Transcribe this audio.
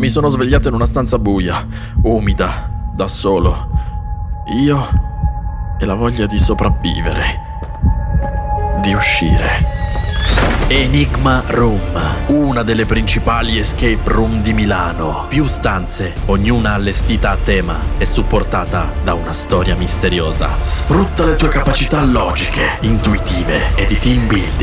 Mi sono svegliato in una stanza buia, umida, da solo. Io e la voglia di sopravvivere, di uscire. Enigma Room, una delle principali escape room di Milano. Più stanze, ognuna allestita a tema e supportata da una storia misteriosa. Sfrutta le tue capacità logiche, intuitive e di team building